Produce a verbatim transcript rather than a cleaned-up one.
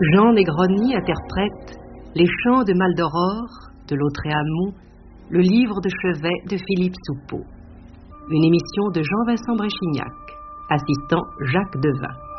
Jean Negroni interprète Les chants de Maldoror de Lautréamont, le livre de chevet de Philippe Soupeau. Une émission de Jean-Vincent Bréchignac, assistant Jacques Devin.